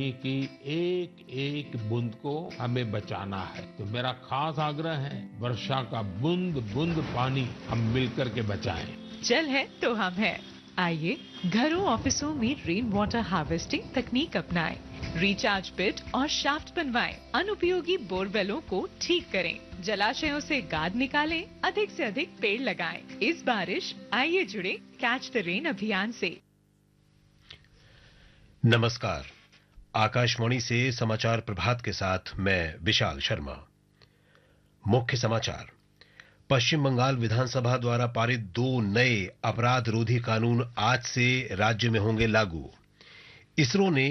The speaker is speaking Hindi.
की एक एक बूंद को हमें बचाना है। तो मेरा खास आग्रह है, वर्षा का बूंद बूंद पानी हम मिलकर के बचाएं। जल है तो हम है। आइए घरों ऑफिसों में रेन वाटर हार्वेस्टिंग तकनीक अपनाएं, रिचार्ज पिट और शाफ्ट बनवाएं, अनुपयोगी बोरवेलों को ठीक करें, जलाशयों से गाद निकालें, अधिक से अधिक पेड़ लगाएं। इस बारिश आइए जुड़े कैच द रेन अभियान से। नमस्कार, आकाशवाणी से समाचार प्रभात के साथ मैं विशाल शर्मा। मुख्य समाचार। पश्चिम बंगाल विधानसभा द्वारा पारित 2 नए अपराध रोधी कानून आज से राज्य में होंगे लागू। इसरो ने